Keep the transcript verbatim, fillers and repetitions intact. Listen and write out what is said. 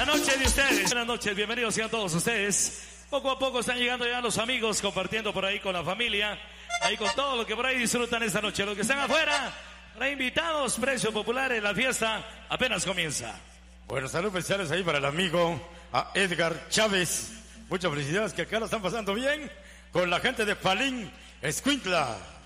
La noche de ustedes. Buenas noches, bienvenidos sean todos ustedes. Poco a poco están llegando ya los amigos, compartiendo por ahí con la familia, ahí con todo lo que por ahí disfrutan esta noche. Los que están afuera, para invitados, precios populares, la fiesta apenas comienza. Bueno, saludos especiales ahí para el amigo a Edgar Chávez. Muchas felicidades, que acá lo están pasando bien con la gente de Palín, Escuintla.